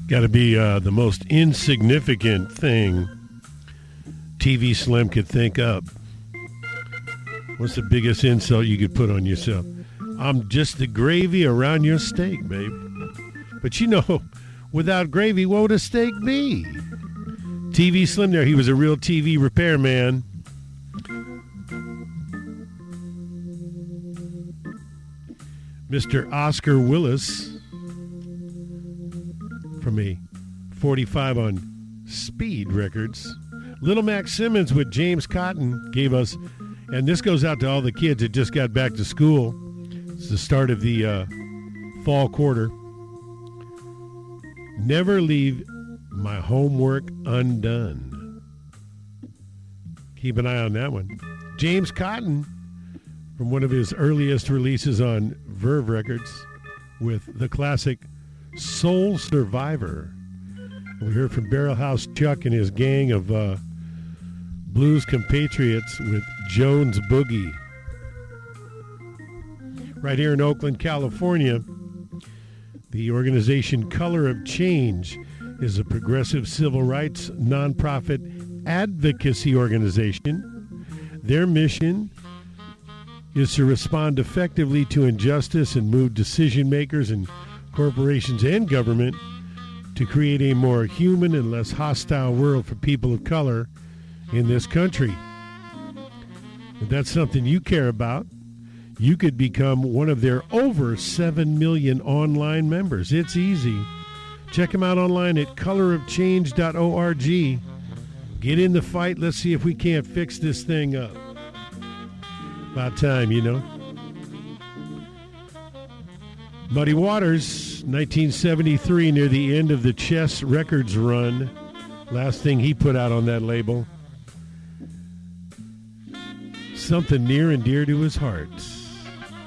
Got to be the most insignificant thing TV Slim could think up. What's the biggest insult you could put on yourself? I'm just the gravy around your steak, babe. But you know, without gravy, what would a steak be? TV Slim there, he was a real TV repairman. Mr. Oscar Willis from a 45 on Speed Records. Little Mac Simmons with James Cotton gave us, and this goes out to all the kids that just got back to school. It's the start of the fall quarter. Never leave my homework undone. Keep an eye on that one. James Cotton from one of his earliest releases on Verve Records with the classic Soul Survivor. We heard from Barrel House Chuck and his gang of blues compatriots with Jones Boogie. Right here in Oakland, California, the organization Color of Change is a progressive civil rights nonprofit advocacy organization. Their mission is to respond effectively to injustice and move decision makers and corporations and government to create a more human and less hostile world for people of color in this country. If that's something you care about, you could become one of their over 7 million online members. It's easy. Check them out online at colorofchange.org. Get in the fight. Let's see if we can't fix this thing up. About time, you know. Muddy Waters, 1973, near the end of the Chess Records run. Last thing he put out on that label. Something near and dear to his heart.